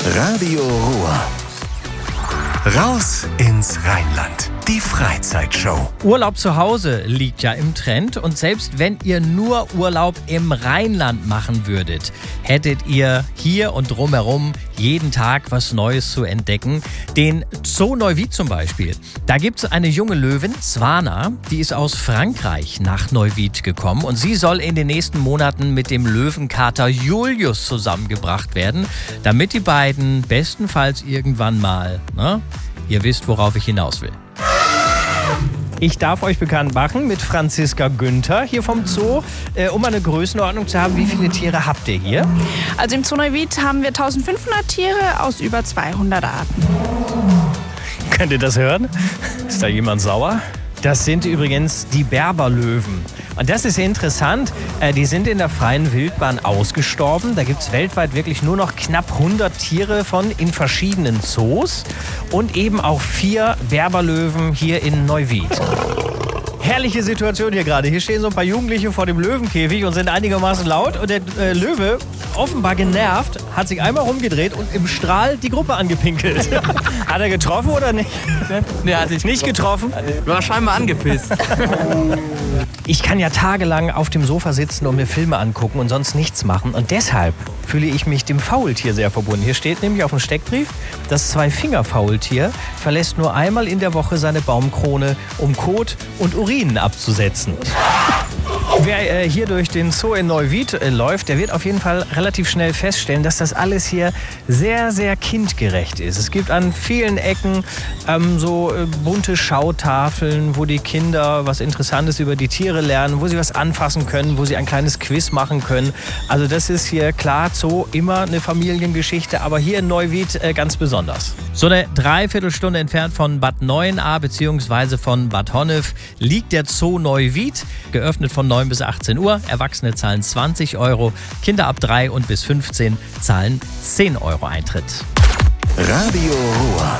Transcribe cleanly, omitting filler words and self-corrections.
Radio Ruhr. Raus ins Rheinland. Die Freizeitshow. Urlaub zu Hause liegt ja im Trend und selbst wenn ihr nur Urlaub im Rheinland machen würdet, hättet ihr hier und drumherum jeden Tag was Neues zu entdecken. Den Zoo Neuwied zum Beispiel. Da gibt es eine junge Löwin, Swana, die ist aus Frankreich nach Neuwied gekommen und sie soll in den nächsten Monaten mit dem Löwenkater Julius zusammengebracht werden, damit die beiden bestenfalls irgendwann mal, ihr wisst, worauf ich hinaus will. Ich darf euch bekannt machen mit Franziska Günther hier vom Zoo, um eine Größenordnung zu haben. Wie viele Tiere habt ihr hier? Also im Zoo Neuwied haben wir 1500 Tiere aus über 200 Arten. Könnt ihr das hören? Ist da jemand sauer? Das sind übrigens die Berberlöwen. Und das ist interessant, die sind in der freien Wildbahn ausgestorben. Da gibt es weltweit wirklich nur noch knapp 100 Tiere von in verschiedenen Zoos. Und eben auch 4 Berberlöwen hier in Neuwied. Herrliche Situation hier gerade. Hier stehen so ein paar Jugendliche vor dem Löwenkäfig und sind einigermaßen laut. Und der Löwe, offenbar genervt, hat sich einmal rumgedreht und im Strahl die Gruppe angepinkelt. Hat er getroffen oder nicht? Nee, hat sich nicht getroffen. War scheinbar angepisst. Ich kann ja tagelang auf dem Sofa sitzen und mir Filme angucken und sonst nichts machen. Und deshalb fühle ich mich dem Faultier sehr verbunden. Hier steht nämlich auf dem Steckbrief, das Zweifinger-Faultier verlässt nur einmal in der Woche seine Baumkrone, um Kot und Urin abzusetzen. Wer hier durch den Zoo in Neuwied läuft, der wird auf jeden Fall relativ schnell feststellen, dass das alles hier sehr, sehr kindgerecht ist. Es gibt an vielen Ecken so bunte Schautafeln, wo die Kinder was Interessantes über die Tiere lernen, wo sie was anfassen können, wo sie ein kleines Quiz machen können. Also das ist hier klar Zoo immer eine Familiengeschichte, aber hier in Neuwied ganz besonders. So eine Dreiviertelstunde entfernt von Bad Neuenahr bzw. von Bad Honnef liegt der Zoo Neuwied, geöffnet von 9 bis 18 Uhr. Erwachsene zahlen 20 €, Kinder ab 3 und bis 15 zahlen 10 € Eintritt. Radio Ruhr.